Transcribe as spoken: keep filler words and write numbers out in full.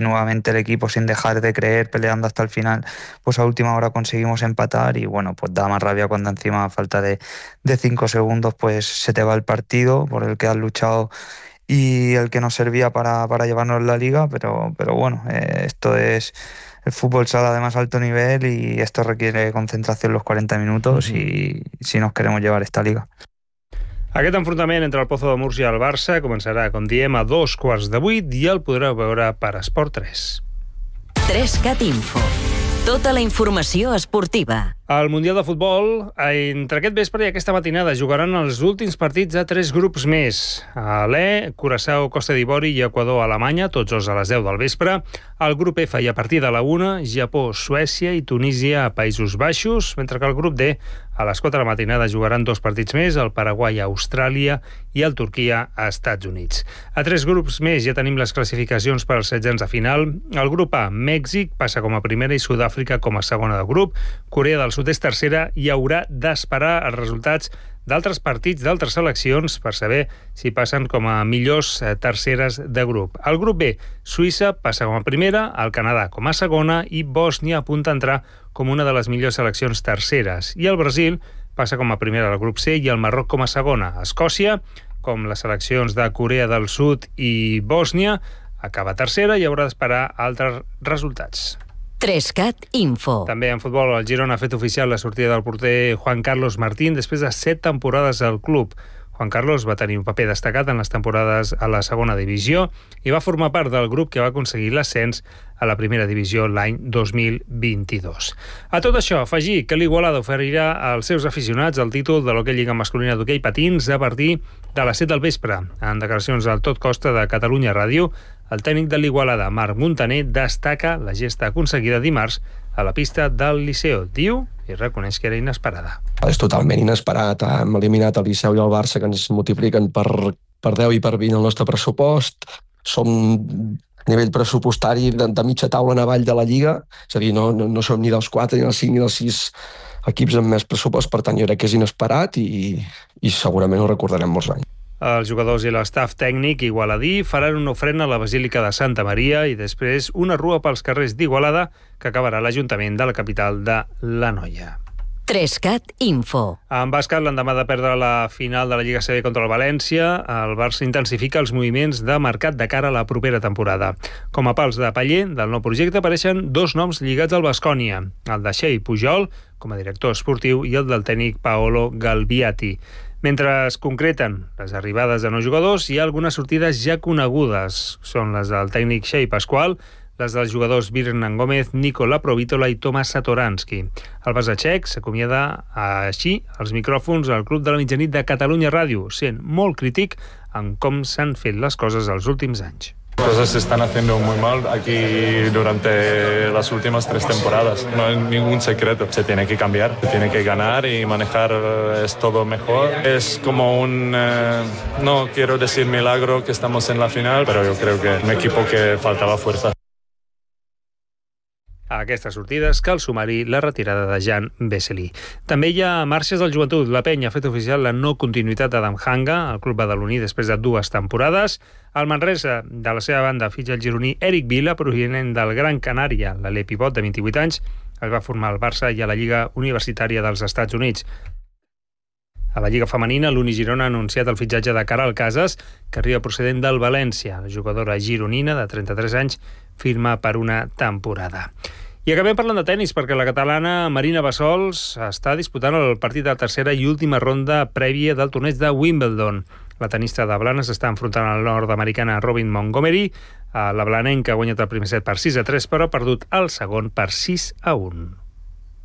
nuevamente el equipo, sin dejar de creer, peleando hasta el final, pues a última hora conseguimos empatar y bueno, pues da más rabia cuando encima a falta de, de cinco segundos pues se te va el partido por el que has luchado y el que nos servía para, para llevarnos la liga, pero, pero bueno, eh, esto es el fútbol sala de más alto nivel y esto requiere concentración los cuarenta minutos uh-huh. y si nos queremos llevar esta liga. Aquest enfrontament entre el Pozo de Múrcia i el Barça començarà, com diem, a dos quarts de vuit i el podreu veure per Esport tres. tres cat Info. Tota la informació esportiva. Al Mundial de Futbol, entre aquest vespre i aquesta matinada, jugaran els últims partits a tres grups més. A l'E, Curaçao, Costa d'Ivori i Equador, Alemanya, tots dos a les deu del vespre. Al grup F i a partir de la una, Japó, Suècia i Tunísia a Països Baixos, mentre que al grup D, a les quatre de la matinada, jugaran dos partits més, el Paraguai a Austràlia i el Turquia a Estats Units. A tres grups més ja tenim les classificacions per als setzents de final. El grup A, Mèxic, passa com a primera i Sud-àfrica com a segona de grup. Corea del Sud és tercera i haurà d'esperar els resultats d'altres partits d'altres seleccions per saber si passen com a millors terceres de grup. Al grup B, Suïssa passa com a primera, el Canadà com a segona i Bòsnia apunta a entrar com una de les millors seleccions terceres. I el Brasil passa com a primera al grup C i el Marroc com a segona. Escòcia, com les seleccions de Corea del Sud i Bòsnia, acaba tercera i haurà d'esperar altres resultats. tres cat Info. També en futbol, el Girona ha fet oficial la sortida del porter Juan Carlos Martín després de set temporades al club. Juan Carlos va tenir un paper destacat en les temporades a la segona divisió i va formar part del grup que va aconseguir l'ascens a la primera divisió l'any dos mil vint-i-dos. A tot això, afegir que l'Igualada oferirà als seus aficionats el títol de l'Hoquei Lliga Masculina d'Hoquei Patins a partir de les set del vespre. En declaracions al Tot Costa de Catalunya Ràdio, el tècnic de l'Igualada, Marc Muntaner, destaca la gesta aconseguida dimarts a la pista del Liceo. Diu i reconeix que era inesperada. És totalment inesperat. Hem eliminat el Liceu i el Barça, que ens multipliquen per, per deu i per vint el nostre pressupost. Som a nivell pressupostari de, de mitja taula en avall de la Lliga. És a dir, no, no, no som ni dels quatre, ni dels cinc, ni dels sis equips amb més pressupost. Per tant, jo crec que és inesperat i, i segurament ho recordarem molts anys. Els jugadors i l'estaf tècnic igualadí faran una ofrena a la Basílica de Santa Maria i després una rua pels carrers d'Igualada que acabarà a l'Ajuntament de la capital de l'Anoia. tres cat Info. En bàsquet, l'endemà de perdre la final de la Lliga C B contra el València, el Barça intensifica els moviments de mercat de cara a la propera temporada. Com a pals de paller del nou projecte apareixen dos noms lligats al Baskonia, el de Xei Pujol, com a director esportiu, i el del tècnic Paolo Galbiati. Mentre es concreten les arribades de nous jugadors, hi ha algunes sortides ja conegudes. Són les del tècnic Xei Pasqual, les dels jugadors Birnan Gómez, Nikola Provítola i Tomas Satoransky. El Barça txec s'acomiada així als micròfons al Club de la Mitjanit de Catalunya Ràdio, sent molt crític en com s'han fet les coses els últims anys. Cosas se están haciendo muy mal aquí durante las últimas tres temporadas. No hay ningún secreto. Se tiene que cambiar, se tiene que ganar y manejar es todo mejor. Es como un, eh, no quiero decir milagro que estamos en la final, pero yo creo que un equipo que faltaba fuerza. A aquestes sortides cal sumar-hi la retirada de Jan Vesely. També hi ha marxes del joventut. La Penya ha fet oficial la no continuïtat d'Adam Hanga al club badaloní després de dues temporades. El Manresa, de la seva banda, fitxa el gironí Eric Vila, provinent del Gran Canària. L'alè pivot de vint-i-vuit anys es va formar al Barça i a la Lliga Universitària dels Estats Units. A la Lliga Femenina, l'Uni Girona ha anunciat el fitxatge de Caral Casas, que arriba procedent del València. La jugadora gironina, de trenta-tres anys, firma per una temporada. I acabem parlant de tennis, perquè la catalana Marina Bassols està disputant el partit de tercera i última ronda prèvia del torneig de Wimbledon. La tenista de Blanes està enfrontant a la nord-americana Robin Montgomery. La blanenca ha guanyat el primer set per sis a tres, però ha perdut el segon per sis a un.